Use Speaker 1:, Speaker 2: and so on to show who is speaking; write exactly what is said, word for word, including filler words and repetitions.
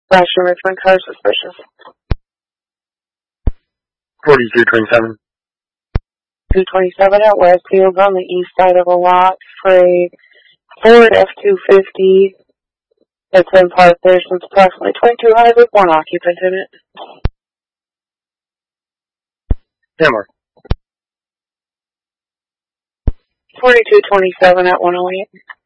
Speaker 1: Flashing Richmond car suspicious.
Speaker 2: forty-two twenty-seven.
Speaker 1: two twenty-seven at Westfield on the east side of a lot for a Ford F two fifty. It's been parked there since approximately twenty-two hundred with one occupant in it.
Speaker 2: Hammer.
Speaker 1: forty-two twenty-seven at one oh eight.